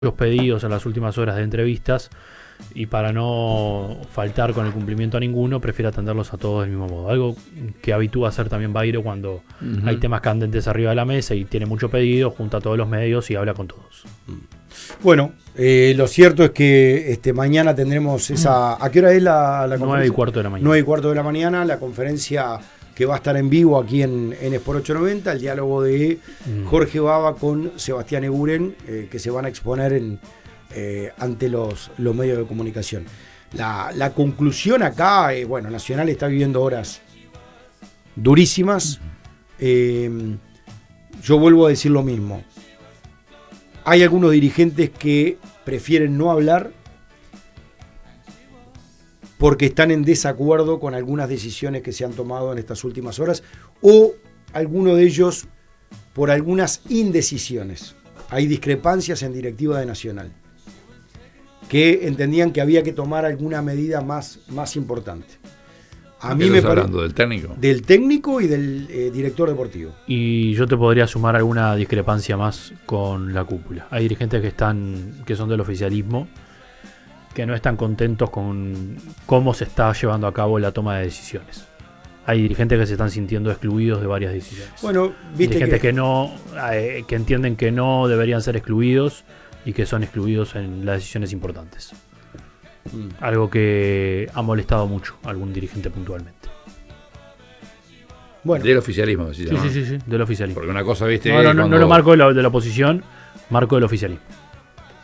los pedidos en las últimas horas de entrevistas y para no faltar con el cumplimiento a ninguno, prefiere atenderlos a todos del mismo modo. Algo que habitúa a hacer también Bairo cuando hay temas candentes arriba de la mesa y tiene mucho pedido, junta a todos los medios y habla con todos. Bueno, lo cierto es que mañana tendremos esa... ¿A qué hora es la conferencia? 9:15 de la mañana. 9:15 de la mañana, la conferencia que va a estar en vivo aquí en Sport 890, el diálogo de Jorge Baba con Sebastián Eguren, que se van a exponer ante los medios de comunicación. La conclusión acá, bueno, Nacional está viviendo horas durísimas. Yo vuelvo a decir lo mismo. Hay algunos dirigentes que prefieren no hablar porque están en desacuerdo con algunas decisiones que se han tomado en estas últimas horas, o alguno de ellos por algunas indecisiones. Hay discrepancias en directiva de Nacional que entendían que había que tomar alguna medida más importante. A mí me parece hablando del técnico. Del técnico y del director deportivo. Y yo te podría sumar alguna discrepancia más con la cúpula. Hay dirigentes que son del oficialismo, que no están contentos con cómo se está llevando a cabo la toma de decisiones. Hay dirigentes que se están sintiendo excluidos de varias decisiones. Bueno, viste dirigentes que entienden que no deberían ser excluidos y que son excluidos en las decisiones importantes. Algo que ha molestado mucho a algún dirigente puntualmente. Bueno, del oficialismo, sí, del oficialismo. Porque una cosa, viste, no lo marco de la oposición, marco del oficialismo.